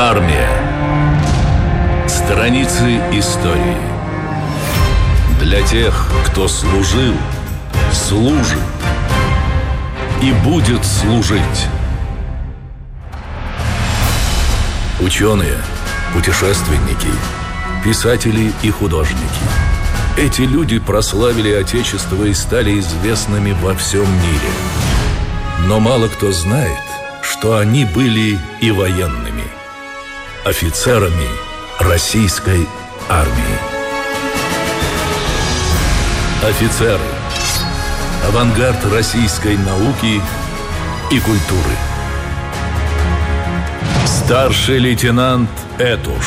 Армия. Страницы истории. Для тех, кто служил, служит и будет служить. Ученые, путешественники, писатели и художники. Эти люди прославили Отечество и стали известными во всем мире. Но мало кто знает, что они были и военными, офицерами российской армии. Офицеры. Авангард российской науки и культуры. Старший лейтенант Этуш.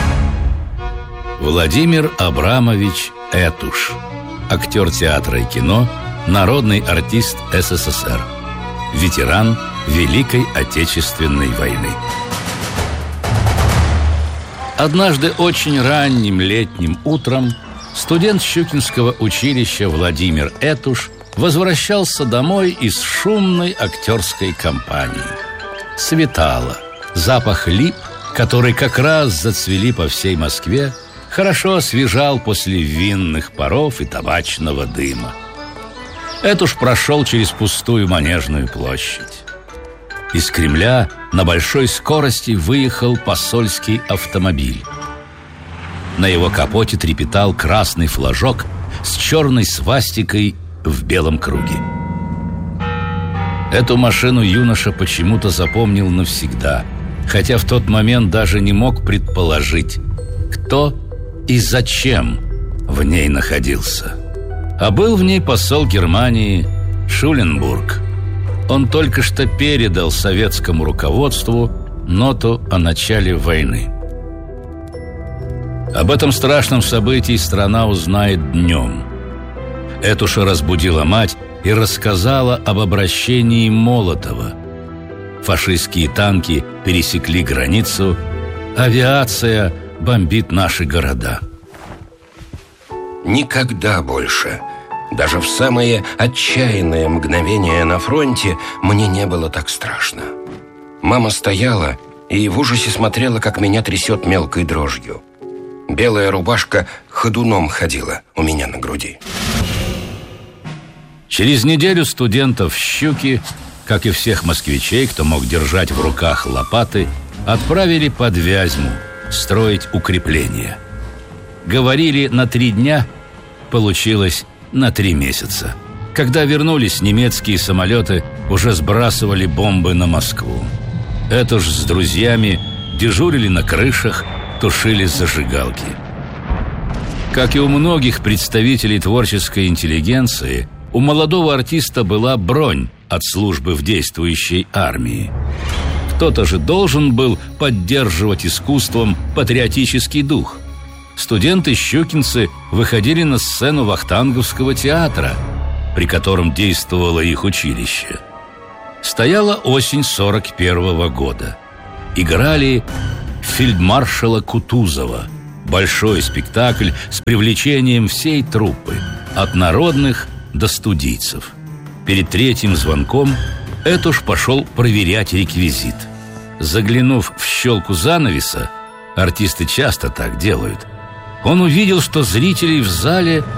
Владимир Абрамович Этуш. Актер театра и кино, народный артист СССР. Ветеран Великой Отечественной войны. Однажды очень ранним летним утром студент Щукинского училища Владимир Этуш возвращался домой из шумной актерской компании. Светало. Запах лип, который как раз зацвели по всей Москве, хорошо освежал после винных паров и табачного дыма. Этуш прошел через пустую Манежную площадь. Из Кремля на большой скорости выехал посольский автомобиль. На его капоте трепетал красный флажок с черной свастикой в белом круге. Эту машину юноша почему-то запомнил навсегда, хотя в тот момент даже не мог предположить, кто и зачем в ней находился. А был в ней посол Германии Шуленбург. Он только что передал советскому руководству ноту о начале войны. Об этом страшном событии страна узнает днем. Этуша разбудила мать и рассказала об обращении Молотова. Фашистские танки пересекли границу, авиация бомбит наши города. Никогда больше, даже в самые отчаянные мгновения на фронте, мне не было так страшно. Мама стояла и в ужасе смотрела, как меня трясет мелкой дрожью. Белая рубашка ходуном ходила у меня на груди. Через неделю студентов Щуки, как и всех москвичей, кто мог держать в руках лопаты, отправили под Вязьму строить укрепления. Говорили на 3 дня, получилось на 3 месяца. Когда вернулись, немецкие самолеты уже сбрасывали бомбы на Москву. Этуш с друзьями дежурили на крышах, тушили зажигалки. Как и у многих представителей творческой интеллигенции, у молодого артиста была бронь от службы в действующей армии. Кто-то же должен был поддерживать искусством патриотический дух. Студенты-щукинцы выходили на сцену Вахтанговского театра, при котором действовало их училище. Стояла осень 41-го года. Играли фельдмаршала Кутузова. Большой спектакль с привлечением всей труппы, от народных до студийцев. Перед 3-м звонком Этуш пошел проверять реквизит. Заглянув в щелку занавеса, артисты часто так делают, он увидел, что зрителей в зале